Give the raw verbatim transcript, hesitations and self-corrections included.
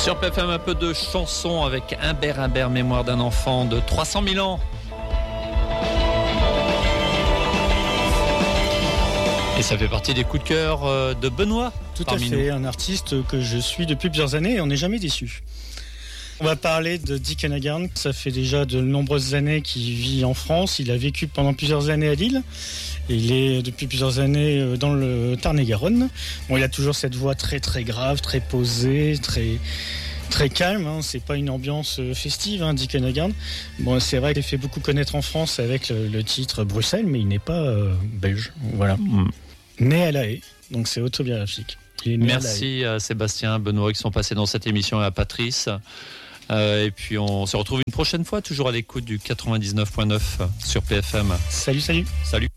Sur P F M, un peu de chanson avec Humbert Humbert, mémoire d'un enfant de trois cent mille ans. Et ça fait partie des coups de cœur de Benoît. Tout à fait, nous. Un artiste que je suis depuis plusieurs années et on n'est jamais déçu. On va parler de Dick Anaghan. Ça fait déjà de nombreuses années qu'il vit en France. Il a vécu pendant plusieurs années à Lille. Et il est depuis plusieurs années dans le Tarn-et-Garonne. Bon, il a toujours cette voix très très grave, très posée, très très calme. Hein. C'est pas une ambiance festive, hein, Dick Anaghan. Bon, c'est vrai qu'il fait beaucoup connaître en France avec le, le titre Bruxelles, mais il n'est pas euh, belge. Voilà. Mm. Né à La Haye, donc c'est autobiographique. Merci à, à Sébastien, Benoît qui sont passés dans cette émission et à Patrice. Euh, et puis on se retrouve une prochaine fois, toujours à l'écoute du quatre-vingt-dix-neuf virgule neuf sur P F M. Salut, salut. Salut.